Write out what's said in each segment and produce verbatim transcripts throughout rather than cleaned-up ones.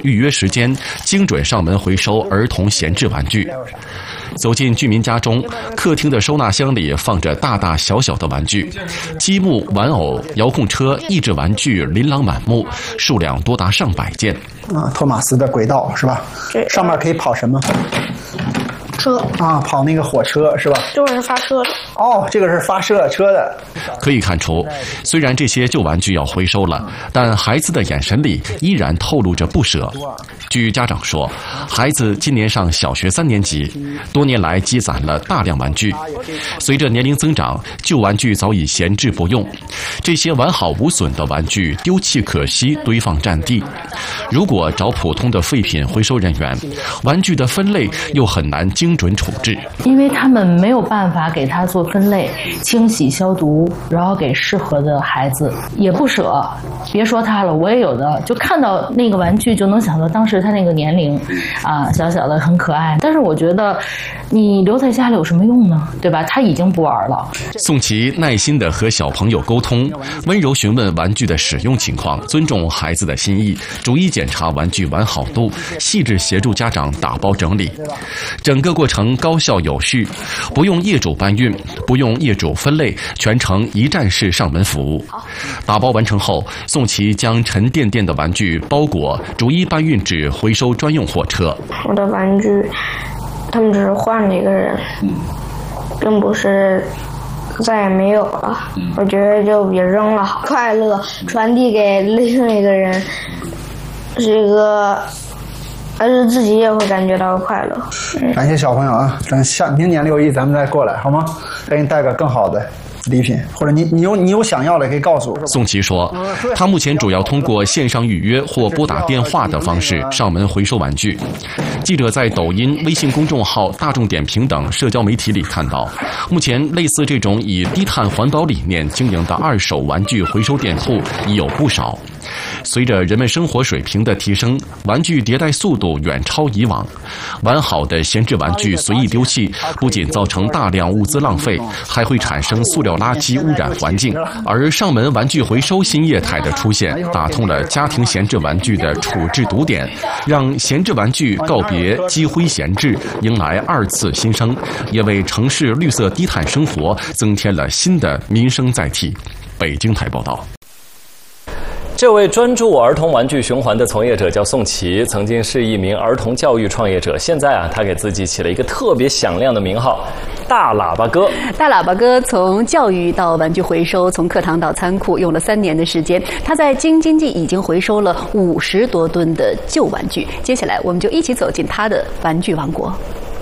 预约时间，精准上门回收儿童闲置玩具。走进居民家中，客厅的收纳箱里放着大大小小的玩具，积木、玩偶、遥控车、益智玩具琳琅满目，数量多达上百件。 啊，托马斯的轨道是吧？ 对。 上面可以跑什么？ 车啊，跑那个火车是吧？ 这个是发车的。 哦，这个是发射车的。 可以看出，虽然这些旧玩具要回收了，但孩子的眼神里依然透露着不舍。据家长说，孩子今年上小学三年级，多年来积攒了大量玩具。随着年龄增长，旧玩具早已闲置不用，这些完好无损的玩具丢弃可惜，堆放占地。如果找普通的废品回收人员，玩具的分类又很难精准处置， 因为他们没有办法给它做分类、清洗、消毒，然后给适合的孩子，也不舍。别说它了，我也有的，就看到那个玩具就能想到当时他那个年龄，啊，小小的很可爱。但是我觉得，你留在家里有什么用呢？对吧？他已经不玩了。 宋琦耐心地和小朋友沟通，温柔询问玩具的使用情况，尊重孩子的心意，逐一检查玩具完好度，细致协助家长打包整理。整个过程高效有序，不用业主搬运，不用业主分类，全程一站式上门服务。打包完成后，宋琦将沉甸甸的玩具包裹，逐一搬运至回收专用货车。 我的玩具，他们只是换了一个人，并不是再也没有了。我觉得就别扔了，快乐传递给另一个人，是一个。而是自己也会感觉到快乐。 感谢小朋友啊，等下明年六一咱们再过来好吗？再给你带个更好的礼品，或者你你有你有想要的可以告诉我。 宋琦说，他目前主要通过线上预约或拨打电话的方式上门回收玩具。记者在抖音、微信公众号、大众点评等社交媒体里看到，目前类似这种以低碳环保理念经营的二手玩具回收店铺已有不少。随着人们生活水平的提升，玩具迭代速度远超以往，完好的闲置玩具随意丢弃，不仅造成大量物资浪费，还会产生塑料垃圾污染环境。而上门玩具回收新业态的出现，打通了家庭闲置玩具的处置堵点，让闲置玩具告别积灰闲置，迎来二次新生，也为城市绿色低碳生活增添了新的民生载体。北京台报道。 这位专注儿童玩具循环的从业者叫宋琦，曾经是一名儿童教育创业者。现在啊，他给自己起了一个特别响亮的名号——大喇叭哥。 大喇叭哥从教育到玩具回收，从课堂到仓库，用了三年的时间。他在京津冀已经回收了五十多吨的旧玩具。接下来，我们就一起走进他的玩具王国。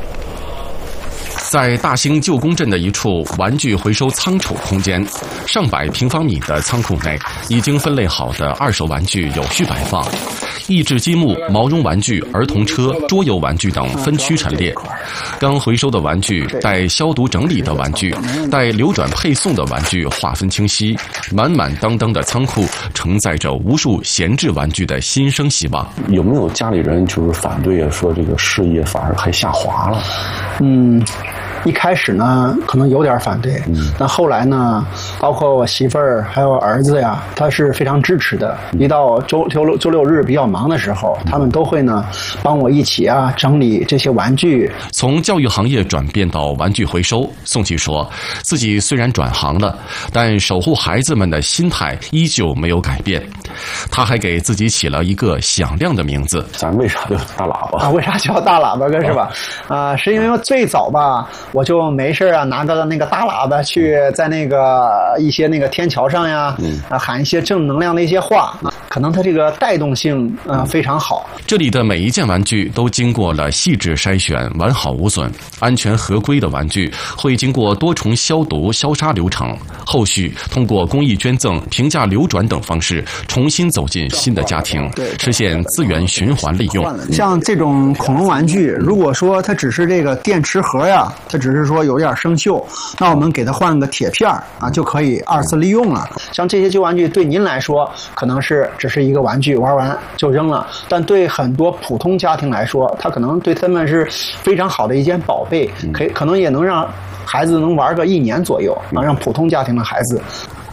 在大兴旧宫镇的一处玩具回收仓储空间，上百平方米的仓库内，已经分类好的二手玩具有序摆放，益智积木、毛绒玩具、儿童车、桌游玩具等分区陈列。刚回收的玩具、待消毒整理的玩具、待流转配送的玩具划分清晰，满满当当的仓库承载着无数闲置玩具的新生希望。 有没有家里人就是反对说这个事业反而还下滑了？ 嗯。一开始呢，可能有点反对，嗯，但后来呢，包括我媳妇儿还有儿子呀，他是非常支持的。一到周周六周六日比较忙的时候，他们都会呢帮我一起啊整理这些玩具。 从教育行业转变到玩具回收，宋琦说自己虽然转行了，但守护孩子们的心态依旧没有改变。他还给自己起了一个响亮的名字。 咱为啥叫大喇叭啊？为啥叫大喇叭哥是吧？啊，是因为最早吧。我就没事啊，拿个那个大喇叭去在那个一些那个天桥上呀，嗯、啊喊一些正能量的一些话，可能它这个带动性呃非常好。 这里的每一件玩具都经过了细致筛选，完好无损，安全合规的玩具会经过多重消毒消杀流程，后续通过公益捐赠、平价流转等方式重新走进新的家庭，实现资源循环利用。 像这种恐龙玩具，如果说它只是这个电池盒呀，它只是说有点生锈，那我们给它换个铁片啊，就可以二次利用了。像这些旧玩具对您来说可能是只是一个玩具，玩完就扔了，但对很多普通家庭来说，它可能对他们是非常好的一件宝贝，可以可能也能让孩子能玩个一年左右啊，让普通家庭的孩子。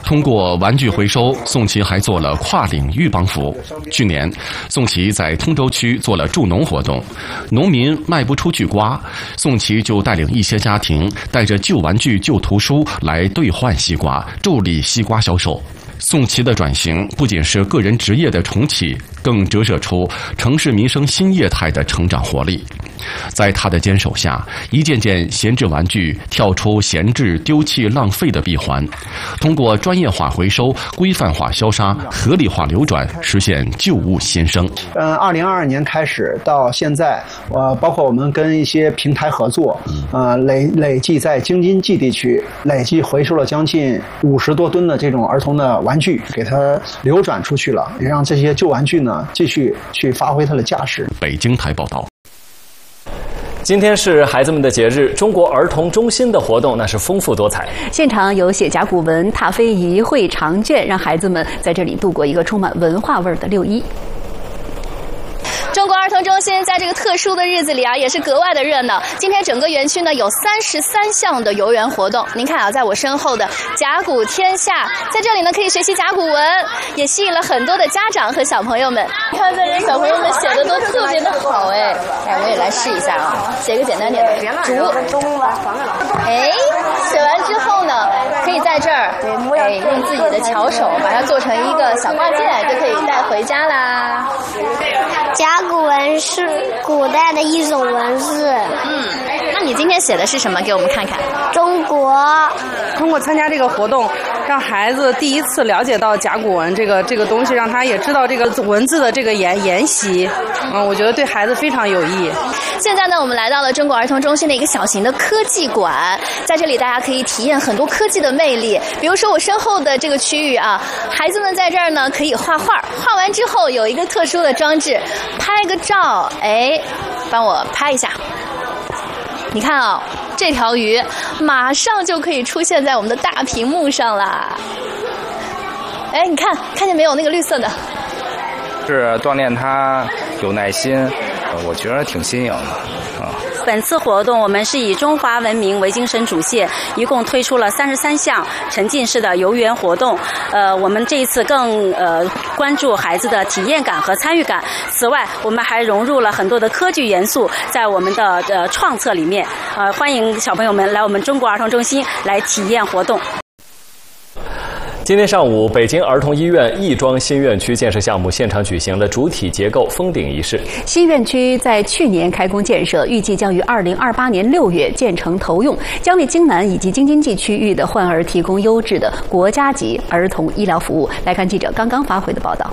通过玩具回收，宋琦还做了跨领域帮扶。去年，宋琦在通州区做了助农活动，农民卖不出去瓜，宋琦就带领一些家庭带着旧玩具、旧图书来兑换西瓜，助力西瓜销售。宋琦的转型不仅是个人职业的重启，更折射出城市民生新业态的成长活力。在他的坚守下，一件件闲置玩具跳出闲置、丢弃、浪费的闭环，通过专业化回收、规范化消杀、合理化流转，实现旧物新生。 嗯，二零二二年开始到现在，呃，包括我们跟一些平台合作，呃，累累计在京津冀地区累计回收了将近五十多吨的这种儿童的玩具，给它流转出去了，也让这些旧玩具呢继续去发挥它的价值。 北京台报道。 今天是孩子们的节日，中国儿童中心的活动那是丰富多彩。 现场有写甲骨文、踏飞仪、绘长卷，让孩子们在这里度过一个充满文化味儿的六一。 中国儿童中心在这个特殊的日子里啊，也是格外的热闹。今天整个园区呢有三十三项的游园活动。您看啊，在我身后的甲骨天下，在这里呢可以学习甲骨文，也吸引了很多的家长和小朋友们。看这些小朋友们写的都特别的好哎，哎，我也来试一下啊，写个简单点的竹。哎，写完之后呢，可以在这儿哎用自己的巧手把它做成一个小挂件，就可以带回家啦。 甲骨文是古代的一种文字。 嗯，那你今天写的是什么？给我们看看。 中国。 通过参加这个活动，让孩子第一次了解到甲骨文这个这个东西，让他也知道这个文字的这个沿沿袭。嗯，我觉得对孩子非常有益。 现在呢，我们来到了中国儿童中心的一个小型的科技馆，在这里大家可以体验很多科技的魅力。比如说我身后的这个区域啊，孩子们在这儿呢可以画画，画完之后有一个特殊的装置，拍个照，哎，帮我拍一下。你看啊，这条鱼马上就可以出现在我们的大屏幕上啦。哎，你看，看见没有？那个绿色的， 是锻炼他有耐心，我觉得挺新颖的啊。 本次活动我们是以中华文明为精神主线，一共推出了三十三项沉浸式的游园活动。呃，我们这一次更呃关注孩子的体验感和参与感。此外，我们还融入了很多的科技元素在我们的呃创策里面。呃，欢迎小朋友们来我们中国儿童中心来体验活动。 今天上午，北京儿童医院亦庄新院区建设项目现场举行了主体结构封顶仪式。 新院区在去年开工建设，预计将于二零二八年六月建成投用，将为京南以及京津冀区域的患儿提供优质的国家级儿童医疗服务。来看记者刚刚发回的报道。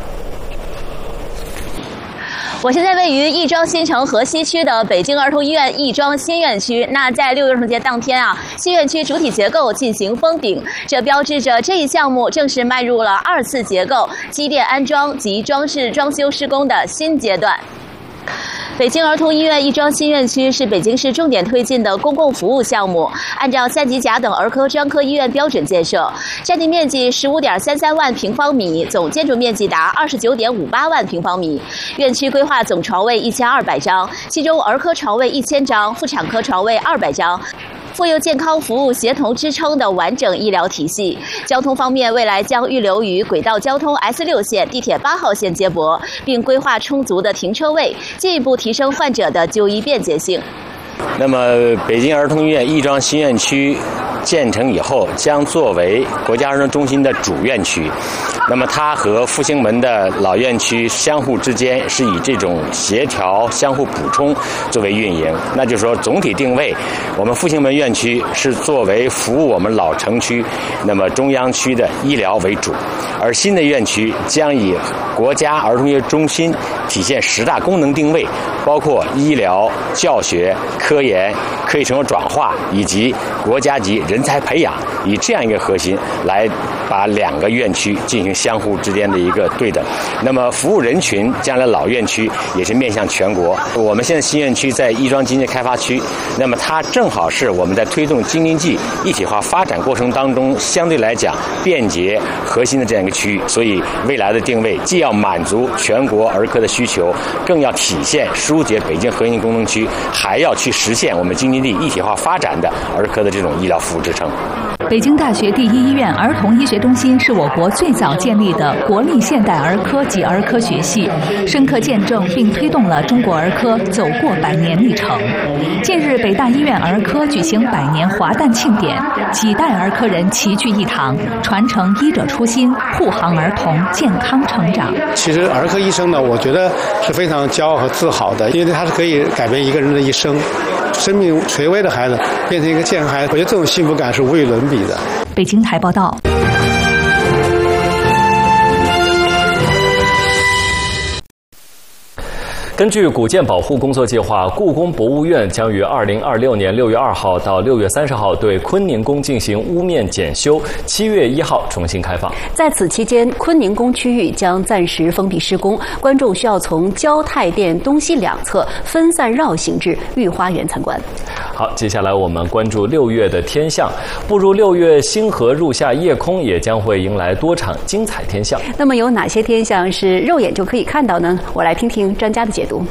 我现在位于亦庄新城河西区的北京儿童医院亦庄新院区。那在六一儿童节当天啊，新院区主体结构进行封顶，这标志着这一项目正式迈入了二次结构、机电安装及装饰装修施工的新阶段。北京儿童医院亦庄新院区是北京市重点推进的公共服务项目，按照三级甲等儿科专科医院标准建设，占地面积十五点三三万平方米，总建筑面积达二十九点五八万平方米。院区规划总床位一千二百张，其中儿科床位一千张，妇产科床位二百张。妇幼健康服务协同支撑的完整医疗体系。交通方面，未来将预留与轨道交通 S 六 线、地铁八号线接驳，并规划充足的停车位，进一步提升患者的就医便捷性。 那么，北京儿童医院亦庄新院区建成以后，将作为国家儿童中心的主院区。那么，它和复兴门的老院区相互之间是以这种协调、相互补充作为运营。那就是说，总体定位，我们复兴门院区是作为服务我们老城区、那么中央区的医疗为主，而新的院区将以国家儿童医院中心体现十大功能定位，包括医疗、教学、科研、科技成果转化以及国家级人才培养，以这样一个核心来把两个院区进行相互之间的一个对等。那么服务人群，将来老院区也是面向全国。我们现在新院区在亦庄经济开发区，那么它正好是我们在推动京津冀一体化发展过程当中相对来讲便捷核心的这样一个区域。所以未来的定位既要满足全国儿科的需求，更要体现疏解北京核心功能区，还要去实现我们京津冀一体化发展的儿科的这种医疗服务支撑。 北京大学第一医院儿童医学中心是我国最早建立的国立现代儿科及儿科学系，深刻见证并推动了中国儿科走过百年历程。近日，北大医院儿科举行百年华诞庆典，几代儿科人齐聚一堂，传承医者初心，护航儿童健康成长。 其实儿科医生呢，我觉得是非常骄傲和自豪的，因为他是可以改变一个人的一生。生命垂危的孩子变成一个健康孩子，我觉得这种幸福感是无与伦比的。 北京台报道。 根据古建保护工作计划，故宫博物院将于二零二六年六月二号到六月三十号对坤宁宫进行屋面检修，七月一号重新开放。 在此期间，坤宁宫区域将暂时封闭施工，观众需要从交泰殿东西两侧分散绕行至御花园参观。 好，接下来我们关注六月的天象。步入六月，星河入夏，夜空也将会迎来多场精彩天象。 那么有哪些天象是肉眼就可以看到呢？我来听听专家的解读。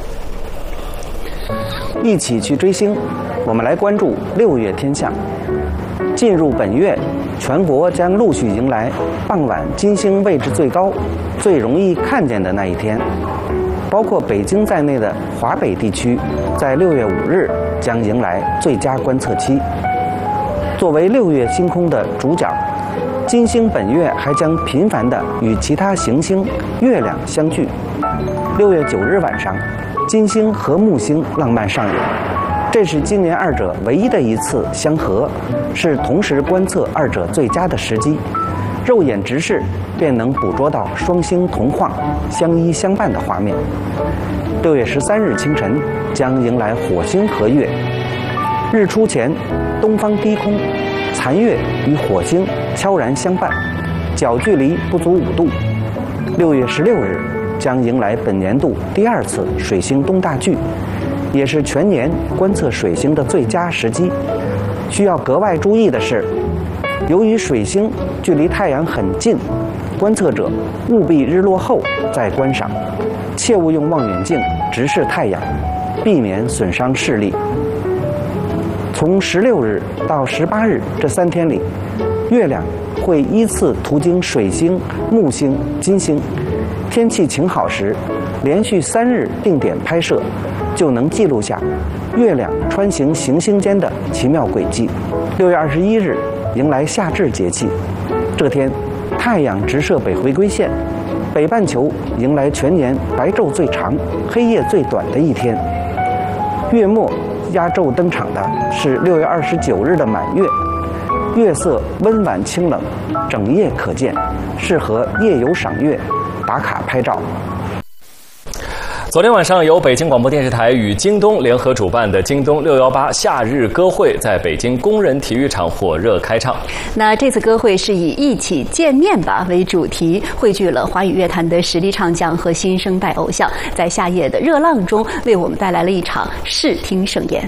一起去追星，我们来关注六月天象。进入本月，全国将陆续迎来傍晚金星位置最高、最容易看见的那一天。包括北京在内的华北地区，在六月五日将迎来最佳观测期。作为六月星空的主角，金星本月还将频繁地与其他行星、月亮相聚。六月九日晚上，金星和木星浪漫上演，这是今年二者唯一的一次相合，是同时观测二者最佳的时机。肉眼直视便能捕捉到双星同晃、相依相伴的画面。六月十三日清晨将迎来火星合月，日出前东方低空，残月与火星悄然相伴，角距离不足五度。六月十六日将迎来本年度第二次水星东大距，也是全年观测水星的最佳时机。需要格外注意的是，由于水星距离太阳很近，观测者务必日落后再观赏，切勿用望远镜直视太阳，避免损伤视力。从十六日到十八日这三天里，月亮会依次途经水星、木星、金星。天气晴好时，连续三日定点拍摄，就能记录下月亮穿行行星间的奇妙轨迹。六月二十一日迎来夏至节气，这天太阳直射北回归线，北半球迎来全年白昼最长、黑夜最短的一天。月末压轴登场的是六月二十九日的满月，月色温婉清冷，整夜可见，适合夜游赏月、打卡拍照。 昨天晚上，由北京广播电视台与京东联合主办的京东六幺八夏日歌会在北京工人体育场火热开唱。 那这次歌会是以一起见面吧为主题，汇聚了华语乐坛的实力唱将和新生代偶像，在夏夜的热浪中为我们带来了一场视听盛宴。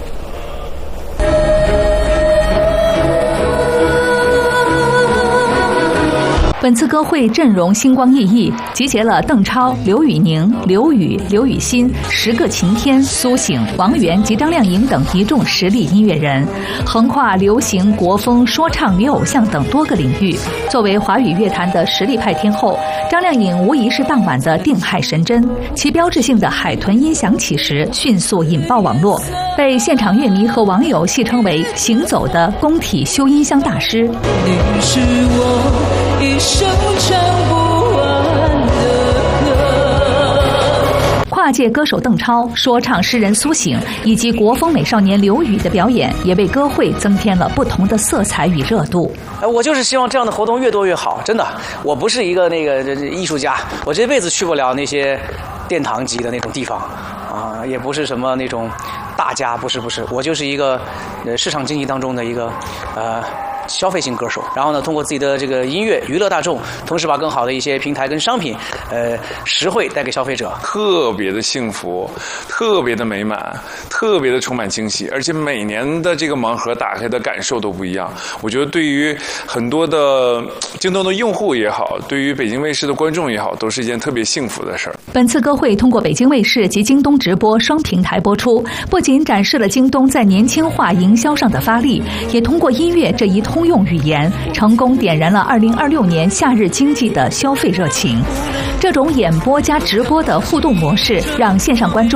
本次歌会阵容星光熠熠，集结了邓超、刘宇宁、刘宇、刘雨昕、十个晴天、苏醒、王源及张靓颖等一众实力音乐人，横跨流行、国风、说唱、女偶像等多个领域。作为华语乐坛的实力派天后，张靓颖无疑是当晚的定海神针。其标志性的海豚音响起时，迅速引爆网络，被现场乐迷和网友戏称为“行走的工体修音箱大师”。 你是我一生唱不完的歌。 跨界歌手邓超、说唱诗人苏醒以及国风美少年刘宇的表演，也为歌会增添了不同的色彩与热度。 哎，我就是希望这样的活动越多越好，真的。我不是一个那个艺术家，我这辈子去不了那些殿堂级的那种地方，啊，也不是什么那种大家，不是不是，我就是一个呃市场经济当中的一个呃。消费型歌手，然后呢，通过自己的这个音乐娱乐大众，同时把更好的一些平台跟商品，呃，实惠带给消费者。 特别的幸福，特别的美满，特别的充满惊喜，而且每年的这个盲盒打开的感受都不一样。我觉得对于很多的京东的用户也好，对于北京卫视的观众也好，都是一件特别幸福的事儿。 本次歌会通过北京卫视及京东直播双平台播出，不仅展示了京东在年轻化营销上的发力，也通过音乐这一通用语言，成功点燃了二零二六年夏日经济的消费热情。这种演播加直播的互动模式，让线上观众